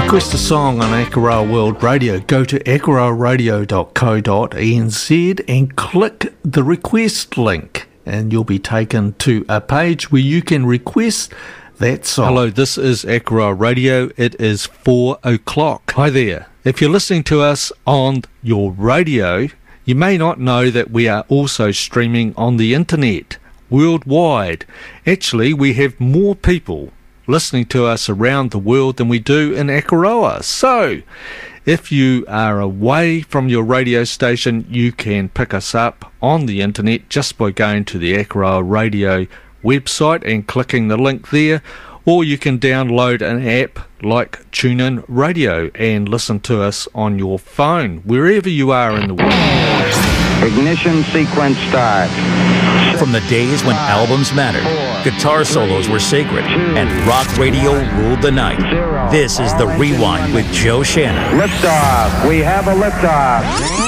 Request a song on Akaroa World Radio. Go to akaroaradio.co.nz and click the request link, and you'll be taken to a page where you can request that song. Hello, this is Akaroa Radio. It is 4 o'clock. Hi there. If you're listening to us on your radio, you may not know that we are also streaming on the internet worldwide. Actually, we have more people listening to us around the world than we do in Akaroa. So, if you are away from your radio station, you can pick us up on the internet just by going to the Akaroa Radio website and clicking the link there, or you can download an app like TuneIn Radio and listen to us on your phone, wherever you are in the world. Ignition sequence start. From the days when albums mattered, guitar solos were sacred, and rock radio ruled the night. This is The Rewind with Joe Shannon. Liftoff. We have a liftoff.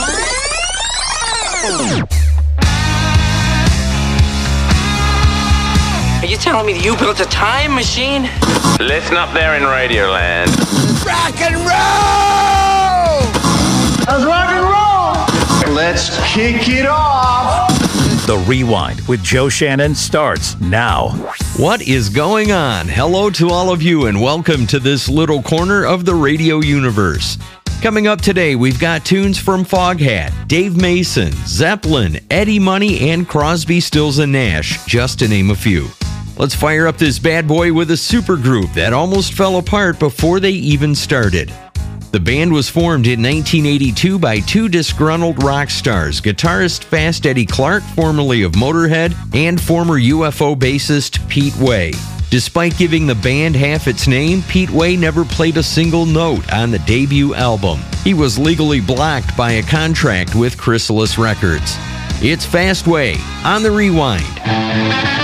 Are you telling me that you built a time machine? Listen up there in Radioland. Rock and roll! Let's rock and roll! Let's kick it off! The Rewind with Joe Shannon starts now. What is going on? Hello to all of you and welcome to this little corner of the radio universe. Coming up today, we've got tunes from Foghat, Dave Mason, Zeppelin, Eddie Money, and Crosby, Stills and Nash, just to name a few. Let's fire up this bad boy with a supergroup that almost fell apart before they even started. The band was formed in 1982 by two disgruntled rock stars, guitarist Fast Eddie Clarke, formerly of Motorhead, and former UFO bassist Pete Way. Despite giving the band half its name, Pete Way never played a single note on the debut album. He was legally blocked by a contract with Chrysalis Records. It's Fast Way on The Rewind.